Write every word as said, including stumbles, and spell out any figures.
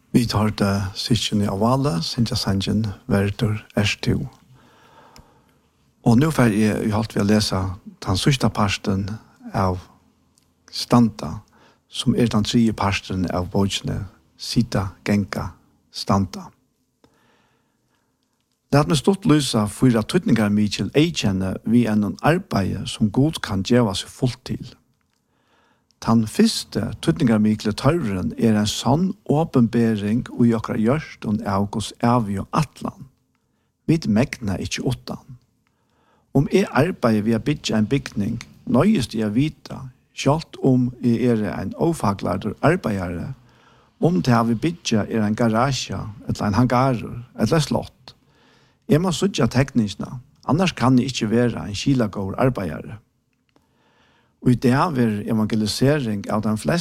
Vi tar det sikken i avale, Sintja Sanjen, Vertur Erstu. Og nå får jeg alt vi å lese den sørste parten av Stanta, som er den tredje parten av bøkene Sita, Genka, Stanta. Lad meg stått lyse for at tøytninger Mikkel eikjenne vi en arbeid som god kan gjøre seg fullt til. Den første tøytninger Mikkel tørren er en sann åpenbering og jokkere gjørst og avgås avgjør atlan. Vi megner ikke åttan. Om jeg arbeider via bygge en bygning, nøyest jeg vite, selv om jeg er en ofaglader arbeidere, om det jeg vil bygge er en garasje, eller en hangarer, eller slott. Jeg må sutja tekniskene, annars kan jeg ikke være en kilagård arbeidere. Og i det er evangelisering av den fleste